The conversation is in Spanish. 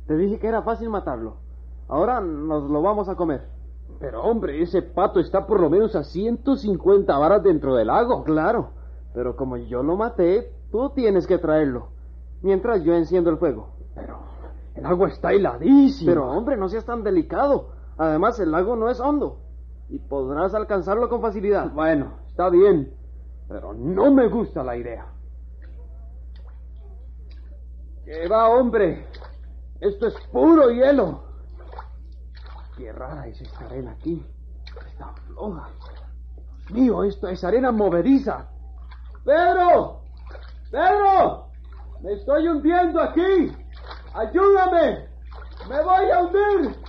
Te dije que era fácil matarlo. Ahora nos lo vamos a comer. Pero hombre, ese pato está por lo menos a 150 varas dentro del lago. Claro, pero como yo lo maté, tú tienes que traerlo, mientras yo enciendo el fuego. Pero el agua está heladísima. Pero hombre, no seas tan delicado. Además, el lago no es hondo y podrás alcanzarlo con facilidad. Bueno, está bien, pero no me gusta la idea. ¿Qué va, hombre? Esto es puro hielo. Qué rara es esta arena aquí. Está floja. Dios mío, esto es arena movediza. ¡Pedro! ¡Pedro! ¡Me estoy hundiendo aquí! ¡Ayúdame! ¡Me voy a hundir!